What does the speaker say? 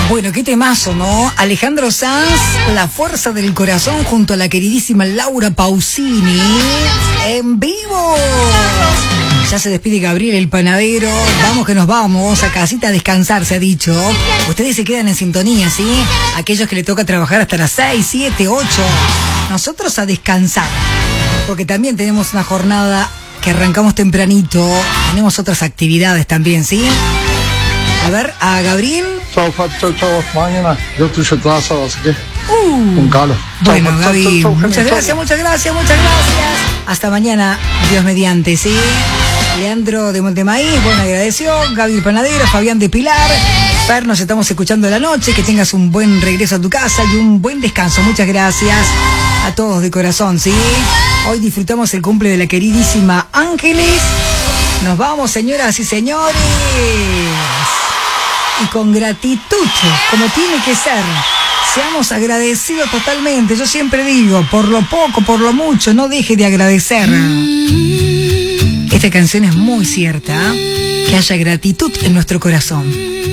Bueno, qué temazo, ¿no? Alejandro Sanz, La Fuerza del Corazón, junto a la queridísima Laura Pausini, en vivo. Ya se despide Gabriel el panadero. Vamos que nos vamos a casita a descansar, se ha dicho. Ustedes se quedan en sintonía, ¿sí? Aquellos que le toca trabajar hasta las 6, 7, 8. Nosotros a descansar, porque también tenemos una jornada que arrancamos tempranito. Tenemos otras actividades también, ¿sí? A ver, a Gabriel. Chao, chao. Mañana yo estoy atrasado, así que con calor. Bueno, Gaby, muchas gracias. Hasta mañana, Dios mediante, ¿sí? Leandro de Montemaíz, bueno, agradeció. Gaby el panadero, Fabián de Pilar. Fer, nos estamos escuchando la noche. Que tengas un buen regreso a tu casa y un buen descanso. Muchas gracias a todos de corazón, ¿sí? Hoy disfrutamos el cumple de la queridísima Ángeles. Nos vamos, señoras y señores. Y con gratitud, como tiene que ser. Seamos agradecidos totalmente. Yo siempre digo, por lo poco, por lo mucho, no deje de agradecer. Esta canción es muy cierta, que haya gratitud en nuestro corazón.